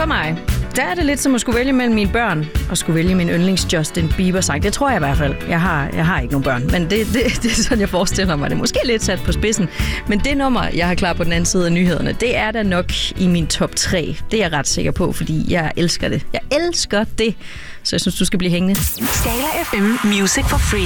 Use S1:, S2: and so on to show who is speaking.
S1: For mig, der er det lidt som at skulle vælge mellem mine børn og skulle vælge min yndlings Justin Bieber-sang. Det tror jeg i hvert fald. Jeg har ikke nogen børn, men det er sådan, jeg forestiller mig det. Måske lidt sat på spidsen, men det nummer, jeg har klar på den anden side af nyhederne, det er da nok i min top 3. Det er jeg ret sikker på, fordi jeg elsker det. Jeg elsker det. Så jeg synes, du skal blive hængende.
S2: Scala FM Music for Free.